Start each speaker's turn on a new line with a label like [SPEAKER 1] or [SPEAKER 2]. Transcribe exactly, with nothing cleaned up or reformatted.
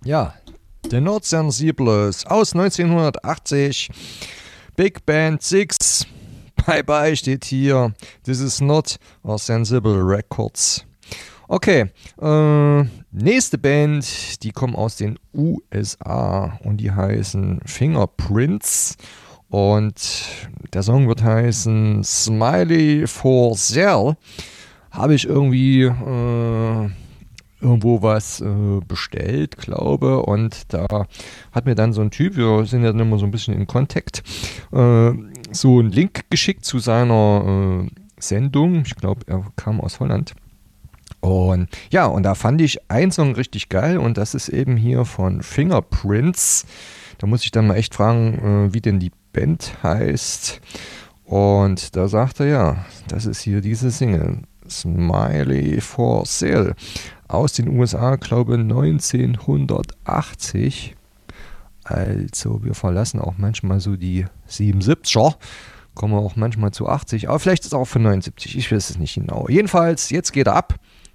[SPEAKER 1] Ja, The Not Sensibles aus neunzehnhundertachtzig. Big Band six. Bye bye steht hier. This is not a Sensible Records. Okay, äh, nächste Band, die kommen aus den U S A und die heißen Fingerprints. Und der Song wird heißen Smiley for Sale. Habe ich irgendwie äh, irgendwo was äh, bestellt, glaube, und da hat mir dann so ein Typ, wir sind ja dann immer so ein bisschen in Kontakt, äh, so einen Link geschickt zu seiner äh, Sendung. Ich glaube, er kam aus Holland. Und ja, und da fand ich einen Song richtig geil und das ist eben hier von Fingerprints. Da muss ich dann mal echt fragen, äh, wie denn die Band heißt. Und da sagt er, ja, das ist hier diese Single, Smiley for Sale, aus den U S A, glaube neunzehnhundertachtzig. Also wir verlassen auch manchmal so die siebenundsiebziger, kommen wir auch manchmal zu achtzig, aber vielleicht ist es auch von neunundsiebzig, ich weiß es nicht genau. Jedenfalls, jetzt geht er ab